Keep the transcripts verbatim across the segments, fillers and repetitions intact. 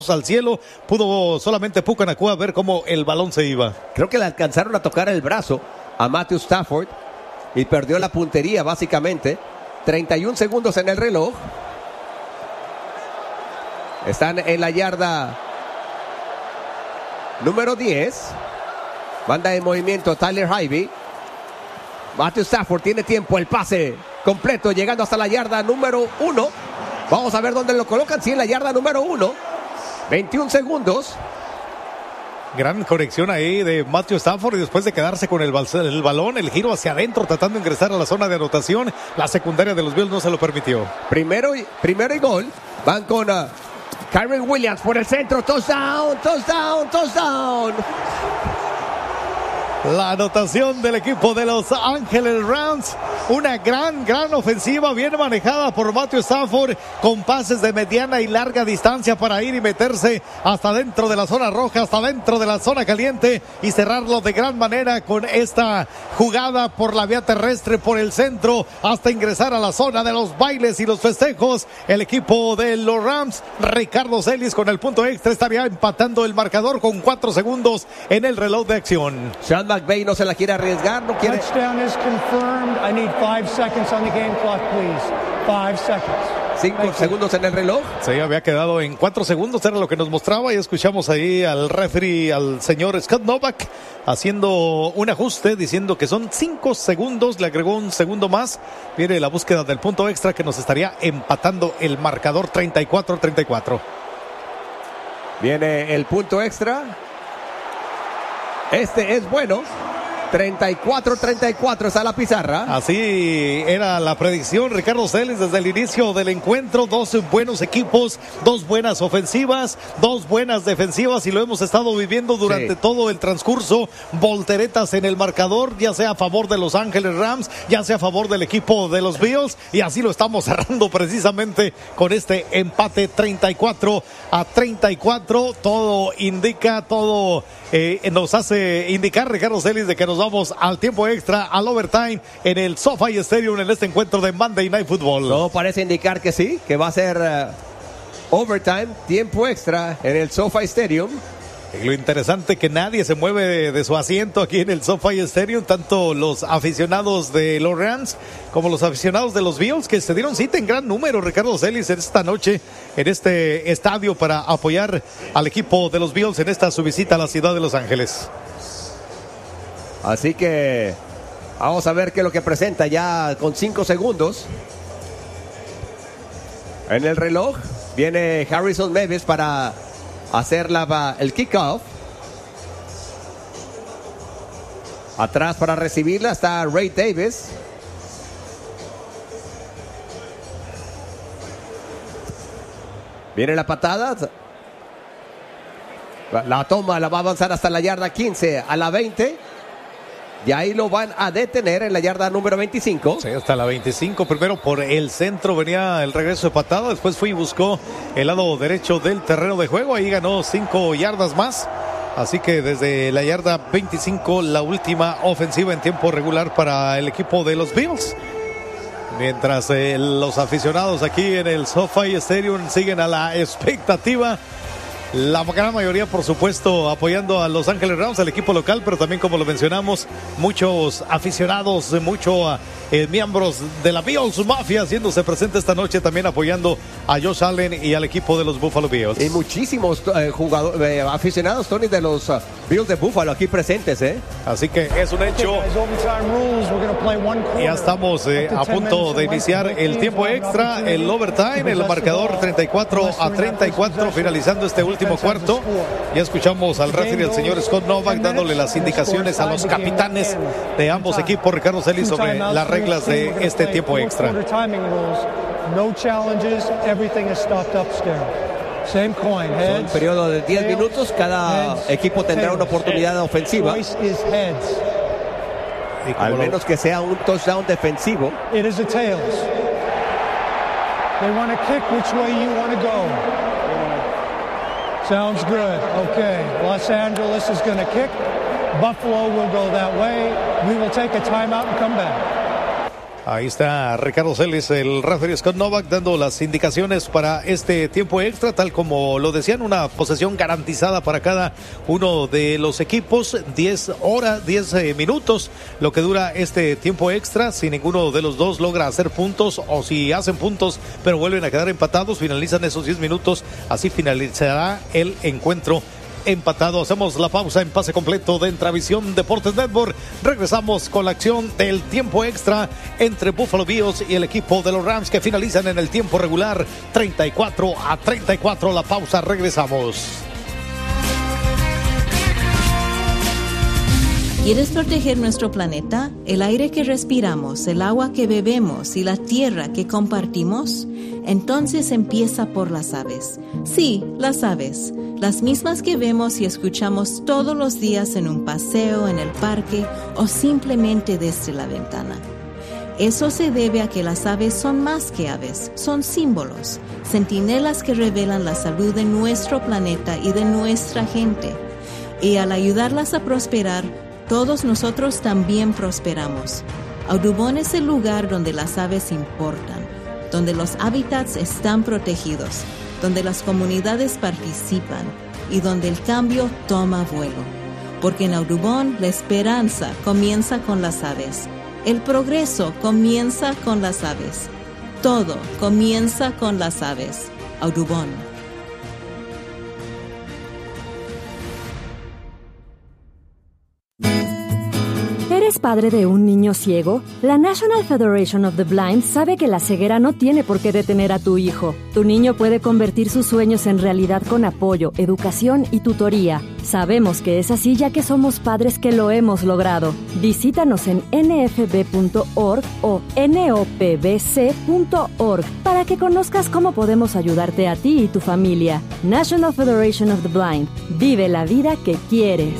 al cielo, pudo solamente Puka Nacua ver cómo el balón se iba. Creo que le alcanzaron a tocar el brazo a Matthew Stafford y perdió la puntería básicamente. treinta y un segundos en el reloj. Están en la yarda número diez. Banda en movimiento Tyler Higbee. Matthew Stafford tiene tiempo, el pase completo llegando hasta la yarda número uno. Vamos a ver dónde lo colocan. Sí, en la yarda número uno. veintiún segundos. Gran corrección ahí de Matthew Stafford y después de quedarse con el, bal- el balón, el giro hacia adentro tratando de ingresar a la zona de anotación, la secundaria de los Bills no se lo permitió. Primero y, primero y gol. Van con uh, Kyren Williams por el centro. Touchdown, touchdown, touchdown. La anotación del equipo de Los Ángeles Rams. Una gran, gran ofensiva bien manejada por Matthew Stafford con pases de mediana y larga distancia para ir y meterse hasta dentro de la zona roja, hasta dentro de la zona caliente y cerrarlo de gran manera con esta jugada por la vía terrestre, por el centro, hasta ingresar a la zona de los bailes y los festejos. El equipo de los Rams, Ricardo Celis con el punto extra estaría empatando el marcador con cuatro segundos en el reloj de acción. Sean McVay no se la quiere arriesgar, no quiere. Touchdown is confirmed. I need five seconds on the game clock, please. Five seconds. Cinco segundos en el reloj. Se había quedado en cuatro segundos, era lo que nos mostraba, y escuchamos ahí al referee, al señor Scott Novak, haciendo un ajuste, diciendo que son cinco segundos, le agregó un segundo más. Viene la búsqueda del punto extra que nos estaría empatando el marcador treinta y cuatro a treinta y cuatro. Viene el punto extra. Este es bueno. treinta y cuatro a treinta y cuatro está la pizarra. Así era la predicción, Ricardo Celis, desde el inicio del encuentro. Dos buenos equipos, dos buenas ofensivas, dos buenas defensivas, y lo hemos estado viviendo durante sí. todo el transcurso. Volteretas en el marcador, ya sea a favor de Los Ángeles Rams, ya sea a favor del equipo de los Bills, y así lo estamos cerrando precisamente con este empate treinta y cuatro a treinta y cuatro. Todo indica, todo eh, nos hace indicar, Ricardo Celis, de que nos vamos al tiempo extra, al overtime en el SoFi Stadium en este encuentro de Monday Night Football. Todo parece indicar que sí, que va a ser uh, overtime, tiempo extra en el SoFi Stadium. Y lo interesante que nadie se mueve de, de su asiento aquí en el SoFi Stadium, tanto los aficionados de los Rams como los aficionados de los Bills, que se dieron cita en gran número, Ricardo Celis, esta noche en este estadio para apoyar al equipo de los Bills en esta su visita a la ciudad de Los Ángeles. Así que vamos a ver qué es lo que presenta ya con cinco segundos en el reloj. Viene Harrison Mevis para hacer la, el kickoff. Atrás para recibirla está Ray Davis. Viene la patada. La toma, la va a avanzar hasta la yarda quince, a la veinte. Y ahí lo van a detener en la yarda número veinticinco. Sí, hasta la veinticinco. Primero por el centro venía el regreso de patada. Después fue y buscó el lado derecho del terreno de juego. Ahí ganó cinco yardas más. Así que desde la yarda veinticinco, la última ofensiva en tiempo regular para el equipo de los Bills. Mientras eh, los aficionados aquí en el SoFi Stadium siguen a la expectativa. La gran mayoría, por supuesto, apoyando a Los Ángeles Rams, al equipo local, pero también, como lo mencionamos, muchos aficionados, muchos eh, miembros de la Bills Mafia haciéndose presente esta noche, también apoyando a Josh Allen y al equipo de los Buffalo Bills. Y muchísimos eh, jugadores, eh, aficionados, Tony, de los uh, Bills de Buffalo aquí presentes, ¿eh? Así que es un hecho. Ya estamos eh, a punto de iniciar el tiempo extra, el overtime, el marcador treinta y cuatro a treinta y cuatro, finalizando este último cuarto. Ya escuchamos al referee, el señor Scott Novak, dándole las indicaciones a los capitanes de ambos equipos, Ricardo Celis, sobre las reglas de este tiempo extra. Un periodo de diez minutos, cada equipo tendrá una oportunidad ofensiva, al menos que sea un touchdown defensivo. It is a tails. They want to kick which way you want to go. Sounds good. Okay. Los Angeles is going to kick. Buffalo will go that way. We will take a timeout and come back. Ahí está Ricardo Celis, el referee Scott Novak, dando las indicaciones para este tiempo extra, tal como lo decían, una posesión garantizada para cada uno de los equipos, diez horas, diez eh, minutos, lo que dura este tiempo extra. Si ninguno de los dos logra hacer puntos, o si hacen puntos pero vuelven a quedar empatados, finalizan esos diez minutos, así finalizará el encuentro empatado. Hacemos la pausa en pase completo de Entravisión Deportes Network. Regresamos con la acción del tiempo extra entre Buffalo Bills y el equipo de los Rams, que finalizan en el tiempo regular treinta y cuatro a treinta y cuatro. La pausa, regresamos. ¿Quieres proteger nuestro planeta? ¿El aire que respiramos, el agua que bebemos y la tierra que compartimos? Entonces empieza por las aves. Sí, las aves. Las mismas que vemos y escuchamos todos los días en un paseo, en el parque o simplemente desde la ventana. Eso se debe a que las aves son más que aves, son símbolos, centinelas que revelan la salud de nuestro planeta y de nuestra gente. Y al ayudarlas a prosperar, todos nosotros también prosperamos. Audubon es el lugar donde las aves importan, donde los hábitats están protegidos, donde las comunidades participan y donde el cambio toma vuelo. Porque en Audubon la esperanza comienza con las aves. El progreso comienza con las aves. Todo comienza con las aves. Audubon. ¿Eres padre de un niño ciego? La National Federation of the Blind sabe que la ceguera no tiene por qué detener a tu hijo. Tu niño puede convertir sus sueños en realidad con apoyo, educación y tutoría. Sabemos que es así ya que somos padres que lo hemos logrado. Visítanos en n f b punto org o n o p b c punto org para que conozcas cómo podemos ayudarte a ti y tu familia. National Federation of the Blind. Vive la vida que quieres.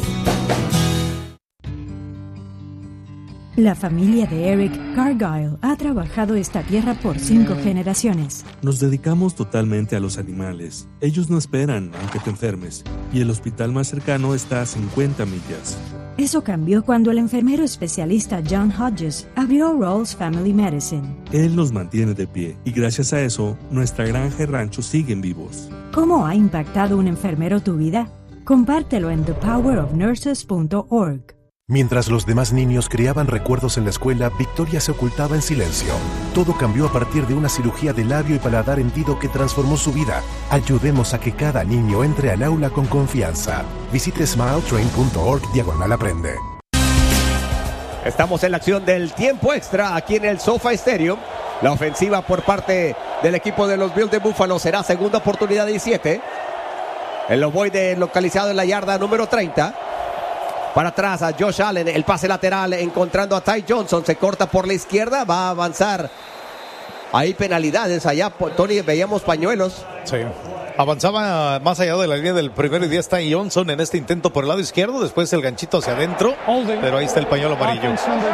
La familia de Eric Cargyle ha trabajado esta tierra por cinco generaciones. Nos dedicamos totalmente a los animales. Ellos no esperan, aunque te enfermes, y el hospital más cercano está a cincuenta millas. Eso cambió cuando el enfermero especialista John Hodges abrió Rawls Family Medicine. Él nos mantiene de pie, y gracias a eso, nuestra granja y rancho siguen vivos. ¿Cómo ha impactado un enfermero tu vida? Compártelo en the power of nurses punto org. Mientras los demás niños creaban recuerdos en la escuela, Victoria se ocultaba en silencio. Todo cambió a partir de una cirugía de labio y paladar hendido que transformó su vida. Ayudemos a que cada niño entre al aula con confianza. Visite smiletrain punto org diagonal aprende. Estamos en la acción del tiempo extra aquí en el SoFi Stadium. La ofensiva por parte del equipo de los Bills de Buffalo será segunda oportunidad diecisiete. El ovoide localizado en la yarda número treinta. Para atrás a Josh Allen, el pase lateral encontrando a Ty Johnson, se corta por la izquierda, va a avanzar. Hay penalidades allá, Tony, veíamos pañuelos. Sí, avanzaba más allá de la línea del primero y diez Ty Johnson en este intento por el lado izquierdo, después el ganchito hacia adentro, pero ahí está el pañuelo amarillo.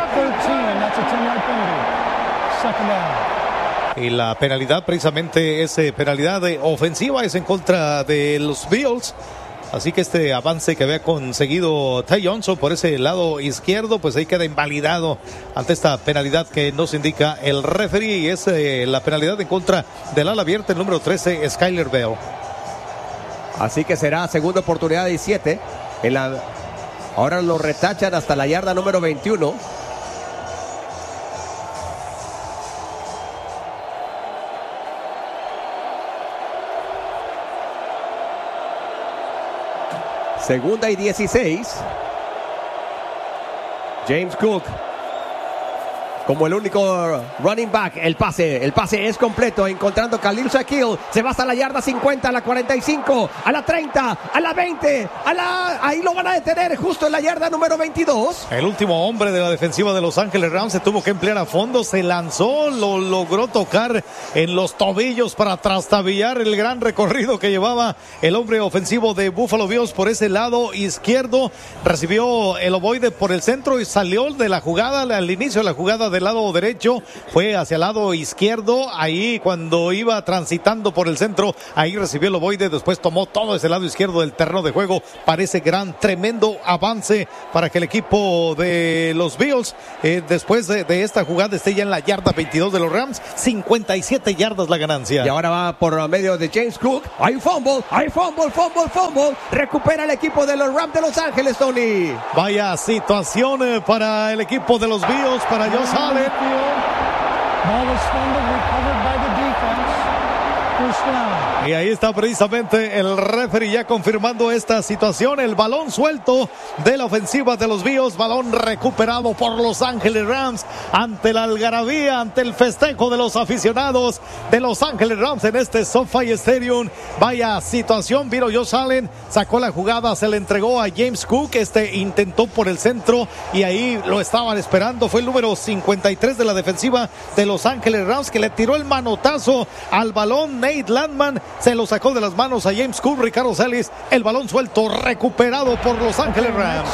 Y la penalidad precisamente es eh, penalidad de ofensiva, es en contra de los Bills. Así que este avance que había conseguido Ty Johnson por ese lado izquierdo, pues ahí queda invalidado ante esta penalidad que nos indica el referee, y es eh, la penalidad en contra del ala abierta, el número trece, Skyler Bell. Así que será segunda oportunidad diecisiete. En la... Ahora lo retachan hasta la yarda número veintiuno. Segunda y dieciséis. James Cook como el único running back. El pase, el pase es completo, encontrando Khalil Shaquille. Se va hasta la yarda cincuenta, a la cuarenta y cinco, a la treinta, a la veinte, a la... Ahí lo van a detener justo en la yarda número veintidós. El último hombre de la defensiva de Los Ángeles Rams se tuvo que emplear a fondo, se lanzó, lo logró tocar en los tobillos para trastabillar el gran recorrido que llevaba el hombre ofensivo de Buffalo Bills por ese lado izquierdo. Recibió el ovoide por el centro y salió de la jugada, al inicio de la jugada de del lado derecho, fue hacia el lado izquierdo, ahí cuando iba transitando por el centro, ahí recibió el ovoide, después tomó todo ese lado izquierdo del terreno de juego. Parece gran, tremendo avance para que el equipo de los Bills, eh, después de, de esta jugada, esté ya en la yarda veintidós de los Rams, cincuenta y siete yardas la ganancia. Y ahora va por medio de James Cook, hay fumble, hay fumble, fumble, fumble, recupera el equipo de los Rams de Los Ángeles, Tony. Vaya situación eh, para el equipo de los Bills, para Josh Allen. Ball is fumbled, recovered by the defense. First down. Y ahí está precisamente el referee ya confirmando esta situación. El balón suelto de la ofensiva de los Bills. Balón recuperado por Los Ángeles Rams ante la algarabía, ante el festejo de los aficionados de Los Ángeles Rams en este SoFi Stadium. Vaya situación. Vino Josh Allen, sacó la jugada, se le entregó a James Cook. Este intentó por el centro y ahí lo estaban esperando. Fue el número cincuenta y tres de la defensiva de Los Ángeles Rams que le tiró el manotazo al balón. Nate Landman se lo sacó de las manos a James Cook. Ricardo Celis, el balón suelto recuperado por Los Ángeles Rams.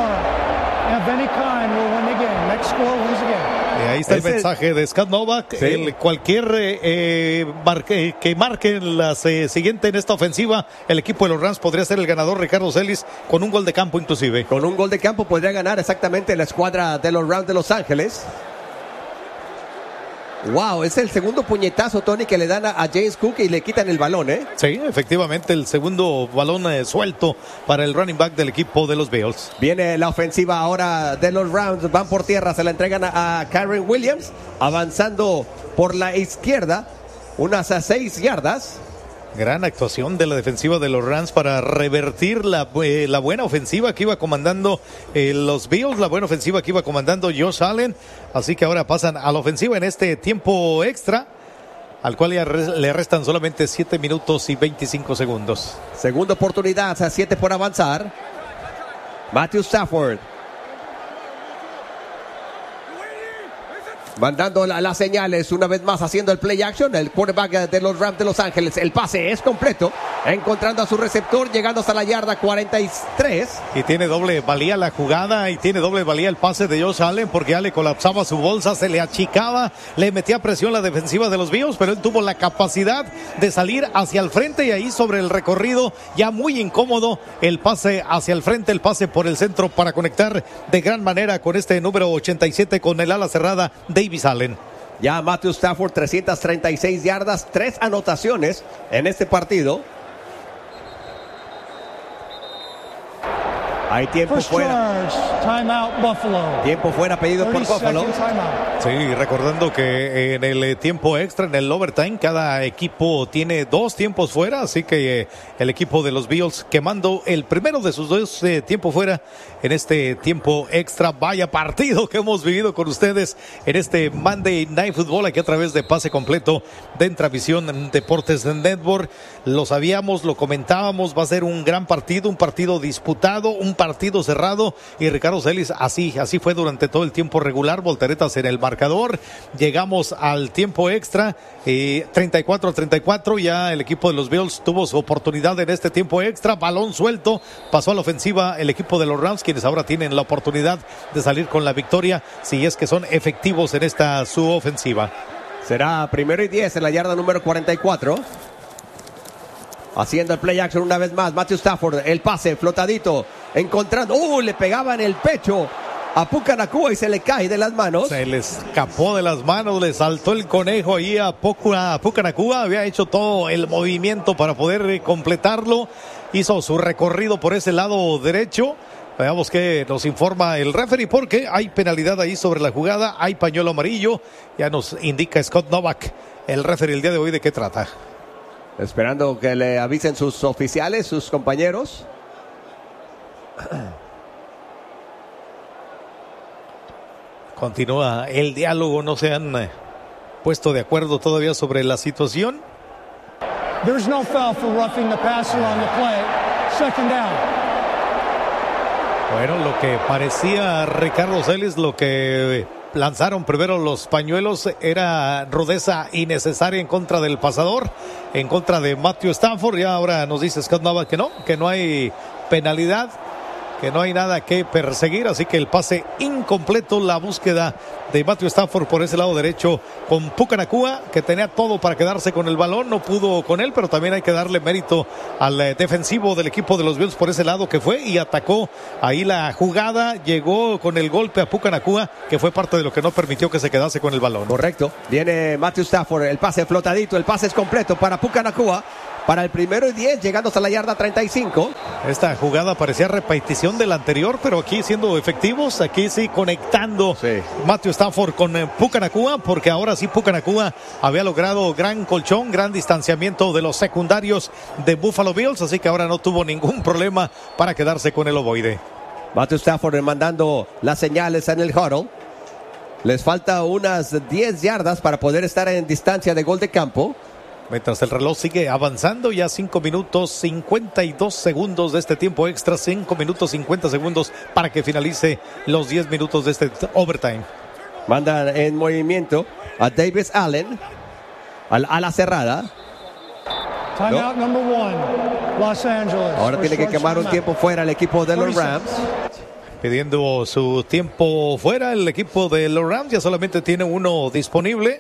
Y ahí está el mensaje de Scott Novak. Sí. El, cualquier eh, marque, que marque la eh, siguiente en esta ofensiva, el equipo de los Rams podría ser el ganador, Ricardo Celis, con un gol de campo inclusive. Con un gol de campo podría ganar exactamente la escuadra de los Rams de Los Ángeles. Wow, es el segundo puñetazo, Tony, que le dan a, a James Cook y le quitan el balón, ¿eh? Sí, efectivamente, el segundo balón eh, suelto para el running back del equipo de los Bills. Viene la ofensiva ahora de los Rams, van por tierra, se la entregan a, a Karen Williams, avanzando por la izquierda, unas a seis yardas. Gran actuación de la defensiva de los Rams para revertir la, eh, la buena ofensiva que iba comandando eh, los Bills, la buena ofensiva que iba comandando Josh Allen. Así que ahora pasan a la ofensiva en este tiempo extra, al cual ya re, le restan solamente siete minutos y veinticinco segundos. Segunda oportunidad, a siete por avanzar. Matthew Stafford. Mandando la, las señales una vez más, haciendo el play action. El quarterback de los Rams de Los Ángeles. El pase es completo, encontrando a su receptor, llegando hasta la yarda cuarenta y tres. Y tiene doble valía la jugada y tiene doble valía el pase de Josh Allen, porque ya le colapsaba su bolsa, se le achicaba, le metía presión la defensiva de los Bills, pero él tuvo la capacidad de salir hacia el frente y ahí sobre el recorrido, ya muy incómodo, el pase hacia el frente, el pase por el centro para conectar de gran manera con este número ochenta y siete con el ala cerrada de Davis Allen. Ya Matthew Stafford, trescientas treinta y seis yardas, tres anotaciones en este partido. Hay tiempo First fuera. Timeout, Buffalo. Tiempo fuera pedido por Buffalo. Sí, recordando que en el tiempo extra, en el overtime, cada equipo tiene dos tiempos fuera, así que eh, el equipo de los Bills quemando el primero de sus dos eh, tiempos fuera en este tiempo extra. Vaya partido que hemos vivido con ustedes en este Monday Night Football, aquí a través de Pase Completo de Entravisión Deportes Network. Lo sabíamos, lo comentábamos, va a ser un gran partido, un partido disputado, un partido cerrado, y Ricardo Celis, así, así fue durante todo el tiempo regular, volteretas en el marcador. Llegamos al tiempo extra, eh, treinta y cuatro a treinta y cuatro, ya el equipo de los Bills tuvo su oportunidad en este tiempo extra, balón suelto, pasó a la ofensiva el equipo de los Rams, quienes ahora tienen la oportunidad de salir con la victoria, si es que son efectivos en esta su ofensiva. Será primero y diez en la yarda número cuarenta y cuatro. Haciendo el play action una vez más, Matthew Stafford, el pase flotadito, encontrando, ¡uh! Le pegaba en el pecho a Puka Nacua y se le cae de las manos. Se le escapó de las manos, le saltó el conejo ahí a Puka Nacua, había hecho todo el movimiento para poder completarlo, hizo su recorrido por ese lado derecho. Veamos qué nos informa el referee, porque hay penalidad ahí sobre la jugada, hay pañuelo amarillo, ya nos indica Scott Novak, el referee el día de hoy, de qué trata. Esperando que le avisen sus oficiales, sus compañeros. Continúa el diálogo, no se han eh, puesto de acuerdo todavía sobre la situación. There's no foul for roughing the passer on the play. Second down. Bueno, lo que parecía Ricardo Celis, lo que lanzaron primero los pañuelos, era rudeza innecesaria en contra del pasador, en contra de Matthew Stafford. Y ahora nos dice Scott Nova que no, que no hay penalidad. que no hay nada que perseguir, así que el pase incompleto, la búsqueda de Matthew Stafford por ese lado derecho con Puka Nacua, que tenía todo para quedarse con el balón, no pudo con él, pero también hay que darle mérito al eh, defensivo del equipo de los Bills por ese lado que fue y atacó ahí la jugada, llegó con el golpe a Puka Nacua, que fue parte de lo que no permitió que se quedase con el balón. Correcto, viene Matthew Stafford, el pase flotadito, el pase es completo para Puka Nacua. Para el primero y diez, llegando hasta la yarda treinta y cinco. Esta jugada parecía repetición de la anterior, pero aquí siendo efectivos, aquí sí conectando sí. Matthew Stafford con eh, Puka Nacua, porque ahora sí Puka Nacua había logrado gran colchón, gran distanciamiento de los secundarios de Buffalo Bills, así que ahora no tuvo ningún problema para quedarse con el ovoide. Matthew Stafford mandando las señales en el huddle. Les falta unas diez yardas para poder estar en distancia de gol de campo. Mientras el reloj sigue avanzando, ya cinco minutos cincuenta y dos segundos de este tiempo extra, cinco minutos cincuenta segundos para que finalice los diez minutos de este overtime. Mandan en movimiento a Davis Allen, a la cerrada. Timeout number one, Los Angeles. Ahora tiene que quemar un tiempo fuera el equipo de los Rams. Pidiendo su tiempo fuera el equipo de los Rams, ya solamente tiene uno disponible.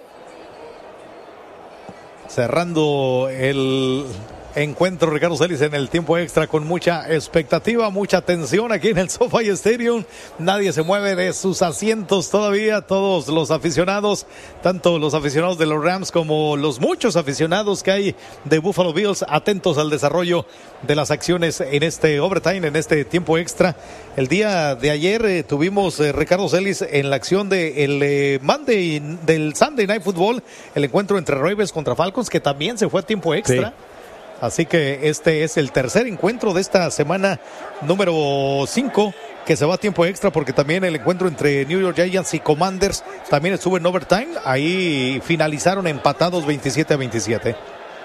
Cerrando el encuentro, Ricardo Celis, en el tiempo extra con mucha expectativa, mucha tensión aquí en el SoFi Stadium. Nadie se mueve de sus asientos todavía, todos los aficionados, tanto los aficionados de los Rams como los muchos aficionados que hay de Buffalo Bills, atentos al desarrollo de las acciones en este overtime, en este tiempo extra. El día de ayer eh, tuvimos, eh, Ricardo Celis, en la acción de el eh, Monday, del Sunday Night Football, el encuentro entre Ravens contra Falcons, que también se fue a tiempo extra. Sí. Así que este es el tercer encuentro de esta semana número cinco que se va a tiempo extra, porque también el encuentro entre New York Giants y Commanders también estuvo en overtime. Ahí finalizaron empatados veintisiete a veintisiete.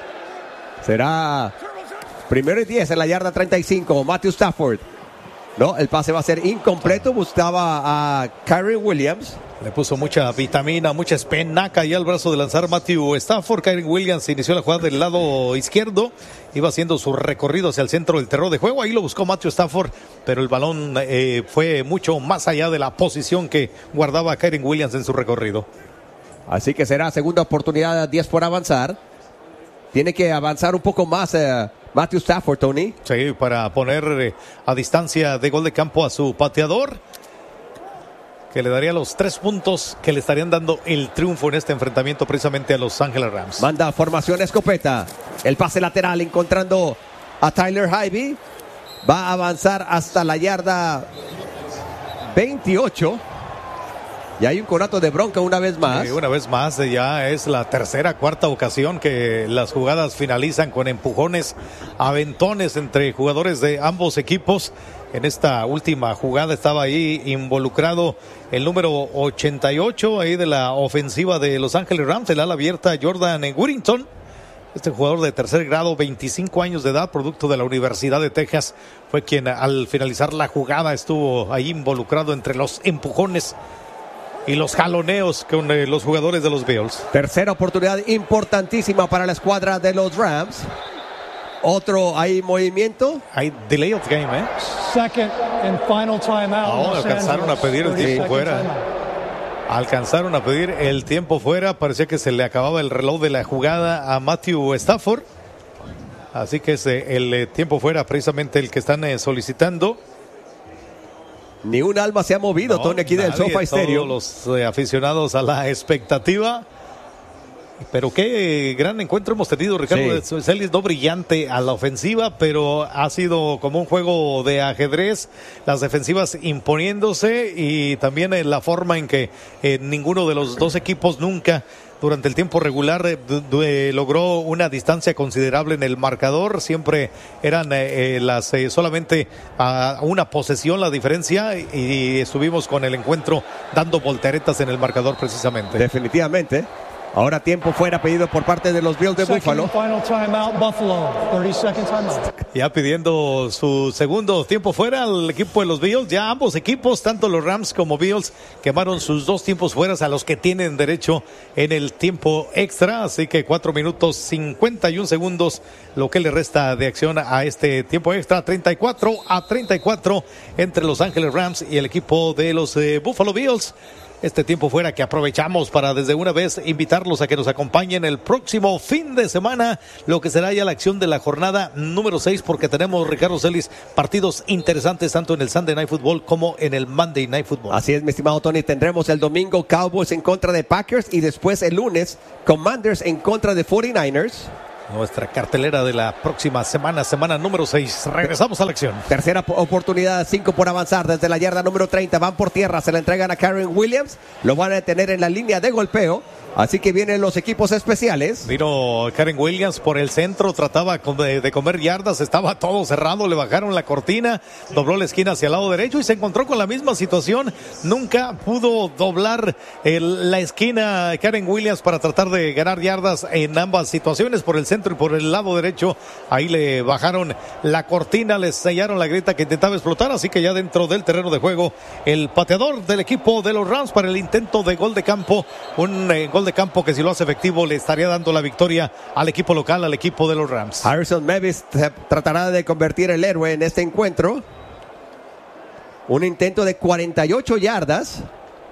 Será primero y diez en la yarda treinta y cinco. Matthew Stafford. No, el pase va a ser incompleto. Buscaba a Kyren Williams. Le puso mucha vitamina, mucha espinaca y al brazo de lanzar Matthew Stafford. Kyren Williams inició la jugada del lado izquierdo. Iba haciendo su recorrido hacia el centro del terreno de juego. Ahí lo buscó Matthew Stafford, pero el balón eh, fue mucho más allá de la posición que guardaba Kyren Williams en su recorrido. Así que será segunda oportunidad, diez por avanzar. Tiene que avanzar un poco más eh, Matthew Stafford, Tony. Sí, para poner eh, a distancia de gol de campo a su pateador, que le daría los tres puntos que le estarían dando el triunfo en este enfrentamiento precisamente a Los Ángeles Rams. Manda formación escopeta. El pase lateral encontrando a Tyler Higbee. Va a avanzar hasta la yarda veintiocho. Y hay un conato de bronca una vez más. Sí, una vez más, ya es la tercera, cuarta ocasión que las jugadas finalizan con empujones, aventones entre jugadores de ambos equipos. En esta última jugada estaba ahí involucrado el número ochenta y ocho ahí de la ofensiva de Los Ángeles Rams, el ala abierta Jordan Whittington. Este jugador de tercer grado, veinticinco años de edad, producto de la Universidad de Texas, fue quien al finalizar la jugada estuvo ahí involucrado entre los empujones y los jaloneos con eh, los jugadores de los Bills. Tercera oportunidad importantísima para la escuadra de los Rams. Otro, hay movimiento. Hay delay of game, ¿eh? Second and final timeout. Oh, alcanzaron a pedir el tiempo fuera. Alcanzaron a pedir el tiempo fuera. Parecía que se le acababa el reloj de la jugada a Matthew Stafford. Así que es eh, el eh, tiempo fuera precisamente el que están eh, solicitando. Ni un alma se ha movido, no, Tony, aquí nadie, del SoFi Stadium. Todos los eh, aficionados a la expectativa. Pero qué gran encuentro hemos tenido, Ricardo. Sí. Celis, no brillante a la ofensiva, pero ha sido como un juego de ajedrez, las defensivas imponiéndose y también en la forma en que eh, ninguno de los dos equipos nunca durante el tiempo regular eh, eh, logró una distancia considerable en el marcador. Siempre eran eh, eh, las eh, solamente a una posesión la diferencia y, y estuvimos con el encuentro dando volteretas en el marcador precisamente. Definitivamente. Ahora tiempo fuera pedido por parte de los Bills de Buffalo. Final timeout, Buffalo. thirty second timeout. Ya pidiendo su segundo tiempo fuera al equipo de los Bills. Ya ambos equipos, tanto los Rams como Bills, quemaron sus dos tiempos fuera a los que tienen derecho en el tiempo extra. Así que cuatro minutos cincuenta y un segundos lo que le resta de acción a este tiempo extra. treinta y cuatro a treinta y cuatro entre Los Ángeles Rams y el equipo de los eh, Buffalo Bills. Este tiempo fuera que aprovechamos para desde una vez invitarlos a que nos acompañen el próximo fin de semana, lo que será ya la acción de la jornada número seis, porque tenemos, Ricardo Celis, partidos interesantes tanto en el Sunday Night Football como en el Monday Night Football. Así es, mi estimado Tony, tendremos el domingo Cowboys en contra de Packers y después el lunes Commanders en contra de cuarenta y nueve ers. Nuestra cartelera de la próxima semana, semana número seis. Regresamos a la acción. Tercera oportunidad, cinco por avanzar desde la yarda número treinta. Van por tierra, se la entregan a Karen Williams. Lo van a detener en la línea de golpeo. Así que vienen los equipos especiales. Vino Karen Williams por el centro, trataba de comer yardas, estaba todo cerrado, le bajaron la cortina, dobló la esquina hacia el lado derecho y se encontró con la misma situación. Nunca pudo doblar el, la esquina Karen Williams para tratar de ganar yardas en ambas situaciones, por el centro y por el lado derecho. Ahí le bajaron la cortina, le sellaron la grieta que intentaba explotar, así que ya dentro del terreno de juego, el pateador del equipo de los Rams para el intento de gol de campo, un eh, gol de campo que si lo hace efectivo le estaría dando la victoria al equipo local, al equipo de los Rams. Harrison Mevis tratará de convertir el héroe en este encuentro. Un intento de cuarenta y ocho yardas.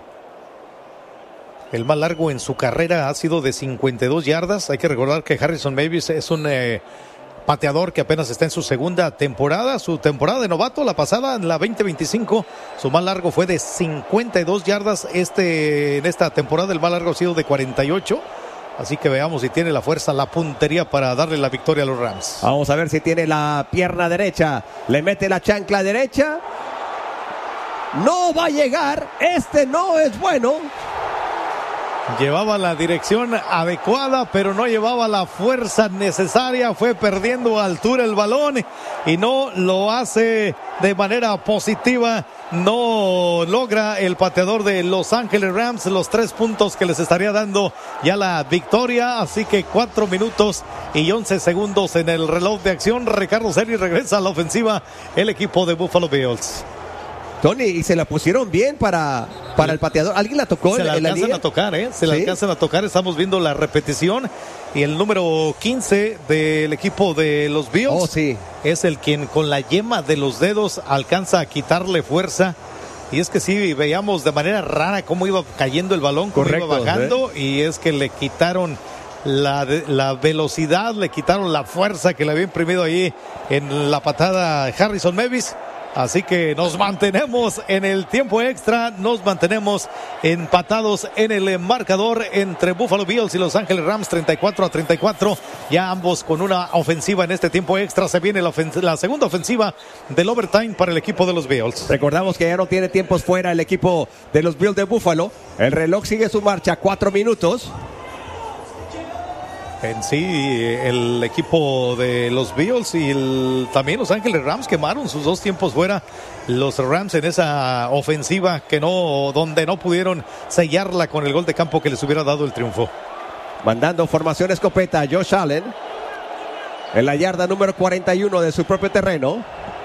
El más largo en su carrera ha sido de cincuenta y dos yardas. Hay que recordar que Harrison Mevis es un eh, pateador que apenas está en su segunda temporada, su temporada de novato, la pasada en la veinte veinticinco, su más largo fue de cincuenta y dos yardas. Este, en esta temporada el más largo ha sido de cuarenta y ocho, así que veamos si tiene la fuerza, la puntería para darle la victoria a los Rams. Vamos a ver si tiene la pierna derecha, le mete la chancla derecha, no va a llegar, este no es bueno. Llevaba la dirección adecuada, pero no llevaba la fuerza necesaria. Fue perdiendo altura el balón y no lo hace de manera positiva. No logra el pateador de Los Ángeles Rams los tres puntos que les estaría dando ya la victoria. Así que cuatro minutos y once segundos en el reloj de acción. Ricardo Celis regresa a la ofensiva el equipo de Buffalo Bills. Tony, y se la pusieron bien para, para el pateador. ¿Alguien la tocó? Se en, la en alcanzan la a tocar, ¿eh? Se la ¿Sí? alcanzan a tocar. Estamos viendo la repetición. Y el número quince del equipo de los Bills oh, sí. es el quien con la yema de los dedos alcanza a quitarle fuerza. Y es que sí, veíamos de manera rara cómo iba cayendo el balón, cómo Correcto, iba bajando. ¿eh? Y es que le quitaron la, la velocidad, le quitaron la fuerza que le había imprimido ahí en la patada Harrison Mevis. Así que nos mantenemos en el tiempo extra, nos mantenemos empatados en el marcador entre Buffalo Bills y Los Ángeles Rams, treinta y cuatro a treinta y cuatro, ya ambos con una ofensiva en este tiempo extra. Se viene la, ofens- la segunda ofensiva del overtime para el equipo de los Bills. Recordamos que ya no tiene tiempos fuera el equipo de los Bills de Buffalo. El reloj sigue su marcha, cuatro minutos. En sí, el equipo de los Bills y el, también Los Ángeles Rams quemaron sus dos tiempos fuera. Los Rams en esa ofensiva que no, donde no pudieron sellarla con el gol de campo que les hubiera dado el triunfo. Mandando formación escopeta a Josh Allen en la yarda número cuarenta y uno de su propio terreno.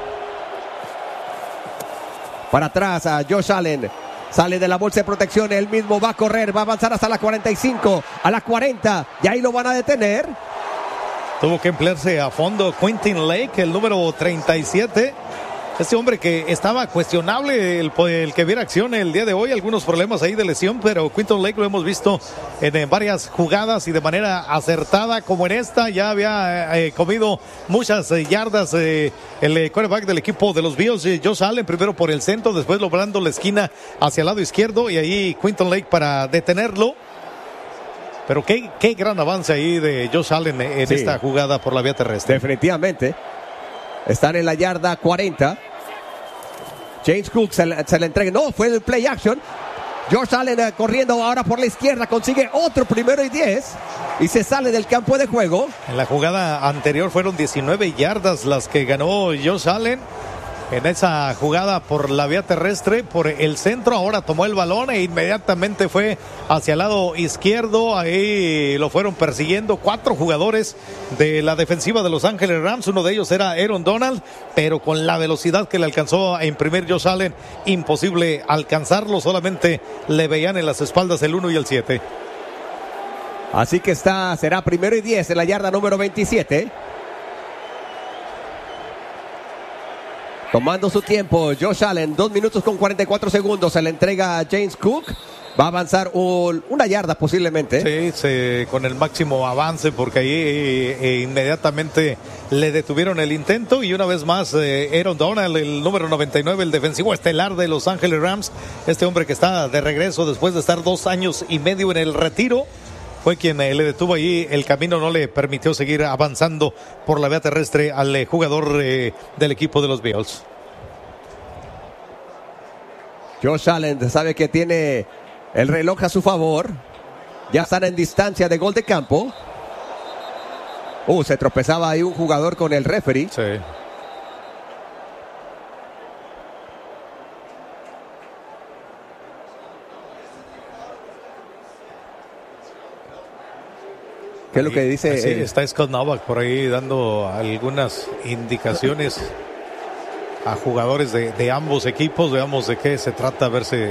Para atrás a Josh Allen. Sale de la bolsa de protección, él mismo va a correr, va a avanzar hasta la cuarenta y cinco, a la cuarenta, y ahí lo van a detener. Tuvo que emplearse a fondo Quentin Lake, el número treinta y siete. Este hombre que estaba cuestionable, el, el que viera acción el día de hoy, algunos problemas ahí de lesión, pero Quentin Lake lo hemos visto en, en varias jugadas y de manera acertada, como en esta. Ya había eh, comido muchas eh, yardas eh, el eh, quarterback del equipo de los Bills, eh, Josh Allen, primero por el centro, después logrando la esquina hacia el lado izquierdo, y ahí Quentin Lake para detenerlo. Pero qué, qué gran avance ahí de Josh Allen en sí. esta jugada por la vía terrestre. Definitivamente. Están en la yarda cuarenta. James Cook se le, se le entrega. No, fue el play action. Josh Allen uh, corriendo ahora por la izquierda. Consigue otro primero y diez. Y se sale del campo de juego. En la jugada anterior fueron diecinueve yardas las que ganó Josh Allen. en esa jugada por la vía terrestre, por el centro. Ahora tomó el balón e inmediatamente fue hacia el lado izquierdo. Ahí lo fueron persiguiendo cuatro jugadores de la defensiva de Los Ángeles Rams. Uno de ellos era Aaron Donald, pero con la velocidad que le alcanzó a imprimir Josh Allen, imposible alcanzarlo. Solamente le veían en las espaldas el uno y el siete. Así que está, será primero y diez en la yarda número veintisiete. Tomando su tiempo, Josh Allen, dos minutos con cuarenta y cuatro segundos. Se le entrega a James Cook. Va a avanzar un, una yarda posiblemente. Sí, sí, con el máximo avance, porque ahí eh, eh, inmediatamente le detuvieron el intento. Y una vez más, eh, Aaron Donald, el número noventa y nueve, el defensivo estelar de Los Ángeles Rams. Este hombre que está de regreso después de estar dos años y medio en el retiro, fue quien eh, le detuvo ahí el camino, no le permitió seguir avanzando por la vía terrestre al eh, jugador eh, del equipo de los Bills. Josh Allen sabe que tiene el reloj a su favor. Ya están en distancia de gol de campo. Uh, se tropezaba ahí un jugador con el referee. Sí. ¿Qué es lo que dice? Sí, eh, está Scott Novak por ahí dando algunas indicaciones a jugadores de, de ambos equipos. Veamos de qué se trata, a ver si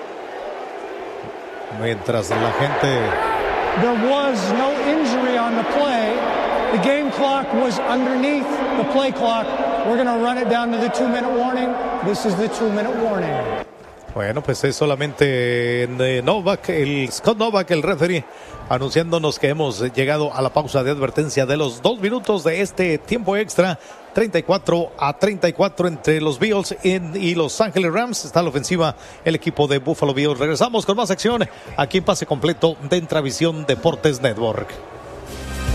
mientras la gente... There was no injury on the play. The game clock was underneath the play clock. We're going to run it down to the two-minute warning. This is the two-minute warning. Bueno, pues es solamente de Novak, el Scott Novak, el referee, anunciándonos que hemos llegado a la pausa de advertencia de los dos minutos de este tiempo extra. treinta y cuatro a treinta y cuatro entre los Bills y Los Ángeles Rams. Está a la ofensiva el equipo de Buffalo Bills. Regresamos con más acción aquí en Pase Completo de Intravisión Deportes Network.